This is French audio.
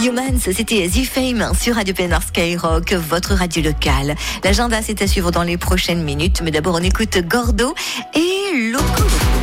Humans, c'était The Fame sur Radio PNR Skyrock, votre radio locale. L'agenda, c'est à suivre dans les prochaines minutes, mais d'abord on écoute Gordo et Loco.